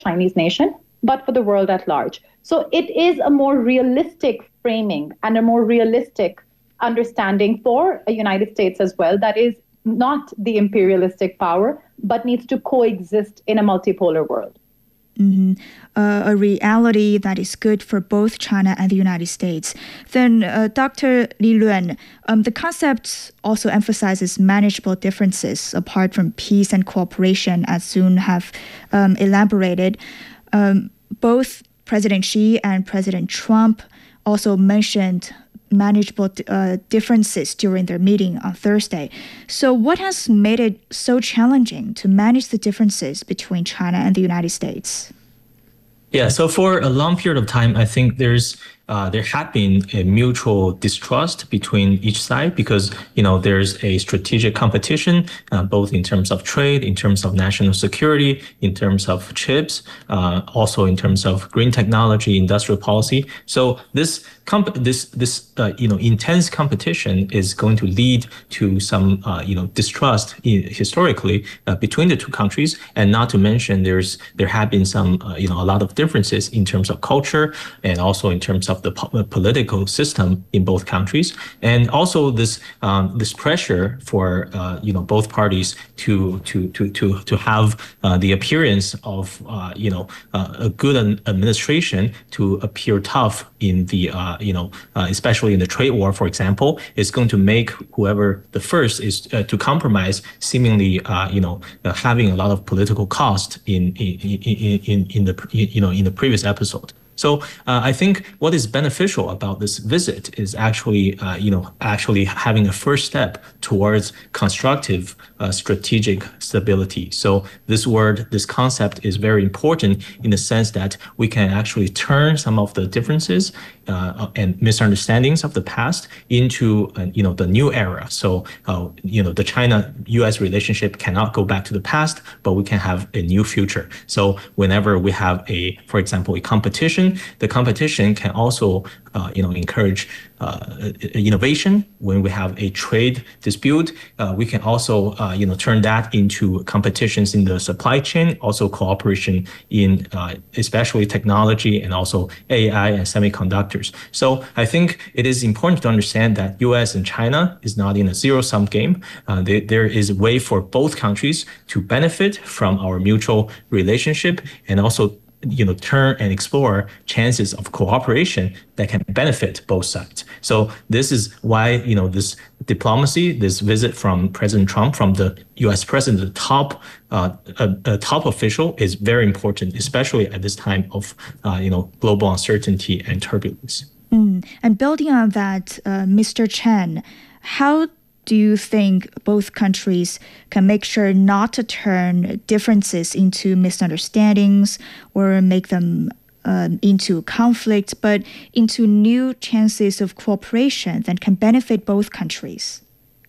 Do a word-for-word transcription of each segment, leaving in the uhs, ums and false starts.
Chinese nation, but for the world at large. So it is a more realistic framing and a more realistic understanding for a United States as well that is not the imperialistic power, but needs to coexist in a multipolar world. Mm-hmm. Uh, a reality that is good for both China and the United States. Then, uh, Doctor Li Luan, um, the concept also emphasizes manageable differences apart from peace and cooperation, as Sun have um, elaborated. Um, both President Xi and President Trump also mentioned manageable uh, differences during their meeting on Thursday. So what has made it so challenging to manage the differences between China and the United States? Yeah, so for a long period of time, I think there's uh, there had been a mutual distrust between each side because, you know, there's a strategic competition, uh, both in terms of trade, in terms of national security, in terms of chips, uh, also in terms of green technology, industrial policy. So this comp- this this uh, you know intense competition is going to lead to some uh, you know distrust in, historically uh, between the two countries, and not to mention there's there have been some uh, you know a lot of differences in terms of culture and also in terms of the po- political system in both countries, and also this um, this pressure for uh, you know both parties to to to to to have uh, the appearance of uh, you know uh, a good administration to appear tough in the uh, you know uh, especially in the trade war, for example, is going to make whoever the first is uh, to compromise seemingly uh, you know uh, having a lot of political cost in in in in, in the you know in the previous episode. So uh, I think what is beneficial about this visit is actually, uh, you know, actually having a first step towards constructive uh, strategic stability. So this word, this concept is very important in the sense that we can actually turn some of the differences uh, and misunderstandings of the past into, uh, you know, the new era. So, uh, you know, the China-U S relationship cannot go back to the past, but we can have a new future. So whenever we have a, for example, a competition, the competition can also, uh, you know, encourage uh, innovation. When we have a trade dispute, uh, we can also, uh, you know, turn that into competitions in the supply chain, also cooperation in, uh, especially technology and also A I and semiconductors. So I think it is important to understand that U S and China is not in a zero-sum game. Uh, they, there is a way for both countries to benefit from our mutual relationship and also you know, turn and explore chances of cooperation that can benefit both sides. So this is why, you know, this diplomacy, this visit from President Trump, from the U S president, the top, uh, a, a top official, is very important, especially at this time of, uh, you know, global uncertainty and turbulence. Mm. And building on that, uh, Mister Chen, how do you think both countries can make sure not to turn differences into misunderstandings or make them um, into conflict, but into new chances of cooperation that can benefit both countries?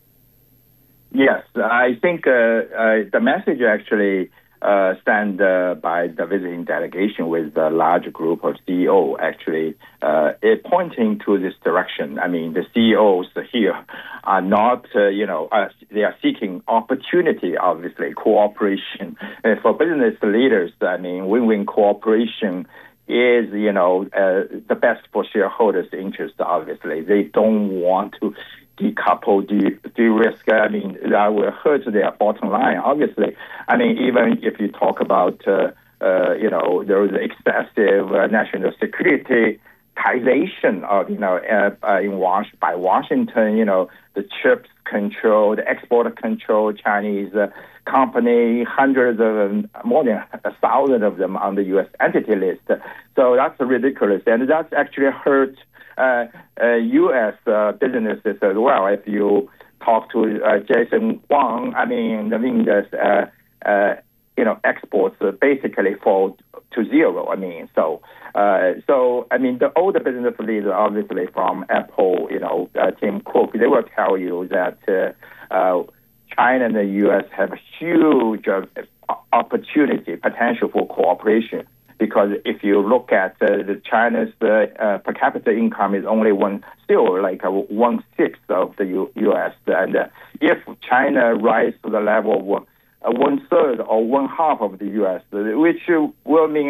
Yes, I think uh, uh, the message actually uh, stand uh, by the visiting delegation with a large group of C E Os actually uh, it pointing to this direction. I mean, the C E Os here are not, uh, you know, uh, they are seeking opportunity, obviously, cooperation. Uh, for business leaders, I mean, win-win cooperation is, you know, uh, the best for shareholders' interest, obviously. They don't want to decouple, de- de-risk. I mean, that will hurt their bottom line, obviously. I mean, even if you talk about, uh, uh, you know, there is excessive uh, national security taxation of, you know, uh, uh, in Was- by Washington, you know, the chips control, the export control, Chinese uh, company, hundreds of them, more than a thousand of them on the U S entity list. So that's ridiculous. And that's actually hurt uh, uh, U S uh, businesses as well. If you talk to uh, Jason Wang, I mean, I mean, there's, uh, uh, you know, exports basically fall to zero. I mean, so, uh, so I mean, the older business leaders, obviously from Apple, you know, uh, Tim Cook, they will tell you that uh, uh, China and the U S have a huge uh, opportunity, potential for cooperation. Because if you look at uh, the China's uh, uh, per capita income is only one, still like a one sixth of the U- U.S. And uh, if China rises to the level of uh, one third or one half of the U S, which will mean